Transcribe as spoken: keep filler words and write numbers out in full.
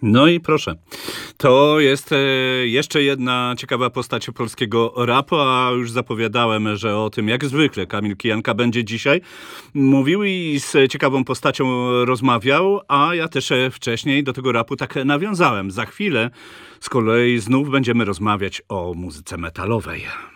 No i proszę, to jest e, jeszcze jedna ciekawa postać polskiego rapu, a już zapowiadałem, że o tym jak zwykle Kamil Kijanka będzie dzisiaj mówił i z ciekawą postacią rozmawiał, a ja też e, wcześniej do tego rapu tak nawiązałem. Za chwilę z kolei znów będziemy rozmawiać o muzyce metalowej.